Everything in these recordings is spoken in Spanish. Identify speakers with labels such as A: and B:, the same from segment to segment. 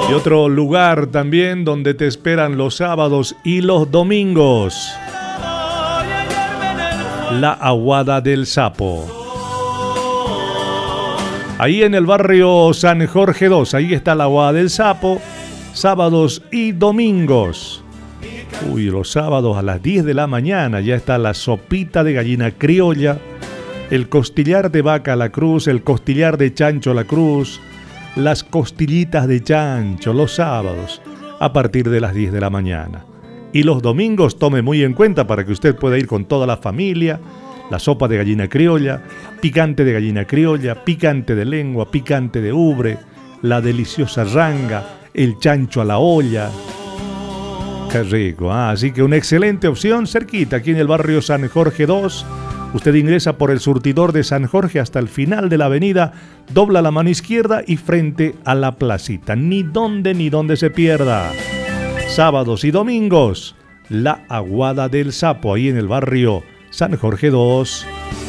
A: Y otro lugar también donde te esperan los sábados y los domingos. La Aguada del Sapo. Ahí en el barrio San Jorge 2, ahí está la Aguada del Sapo, sábados y domingos. Uy, los sábados a las 10 de la mañana ya está la sopita de gallina criolla, el costillar de vaca a la cruz, el costillar de chancho a la cruz, las costillitas de chancho los sábados a partir de las 10 de la mañana. Y los domingos tome muy en cuenta para que usted pueda ir con toda la familia. La sopa de gallina criolla, picante de gallina criolla, picante de lengua, picante de ubre, la deliciosa ranga, el chancho a la olla. Qué rico, ¿eh? Así que una excelente opción cerquita, aquí en el barrio San Jorge 2. Usted ingresa por el surtidor de San Jorge hasta el final de la avenida, dobla la mano izquierda y frente a la placita. Ni donde se pierda. Sábados y domingos, la Aguada del Sapo, ahí en el barrio San Jorge 2.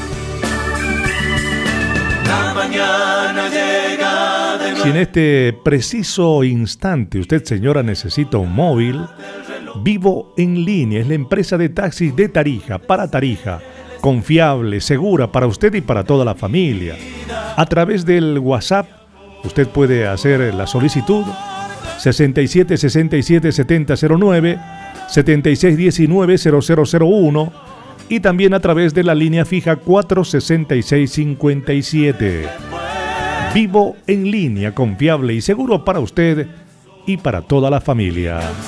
B: La mañana llega de
A: Si en este preciso instante usted, señora, necesita un móvil, Vivo en Línea es la empresa de taxis de Tarija, para Tarija, confiable, segura para usted y para toda la familia. A través del WhatsApp, usted puede hacer la solicitud 67 67 7009, 76 19 0001 y también a través de la línea fija 466 57. Vivo en Línea, confiable y seguro para usted y para toda la familia.